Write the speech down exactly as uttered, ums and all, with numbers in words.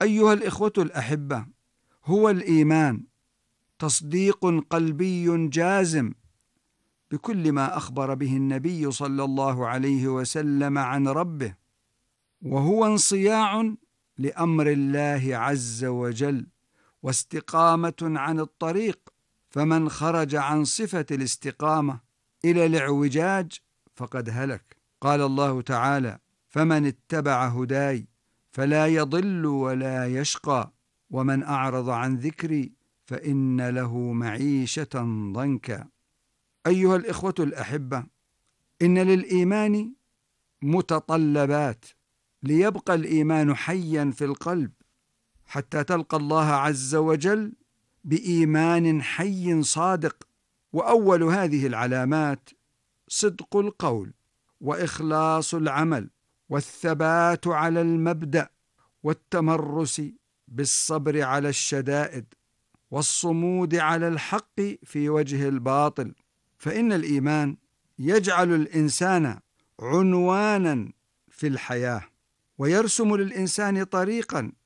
أيها الإخوة الأحبة، هو الإيمان تصديق قلبي جازم بكل ما أخبر به النبي صلى الله عليه وسلم عن ربه، وهو انصياع لأمر الله عز وجل واستقامة عن الطريق، فمن خرج عن صفة الاستقامة إلى الاعوجاج فقد هلك. قال الله تعالى: فمن اتبع هداي فلا يضل ولا يشقى ومن أعرض عن ذكري فإن له معيشة ضنكا. أيها الإخوة الأحبة، إن للإيمان متطلبات ليبقى الإيمان حيا في القلب حتى تلقى الله عز وجل بإيمان حي صادق. وأول هذه العلامات صدق القول وإخلاص العمل والثبات على المبدأ والتمرس بالصبر على الشدائد والصمود على الحق في وجه الباطل، فإن الإيمان يجعل الإنسان عنوانا في الحياة، ويرسم للإنسان طريقا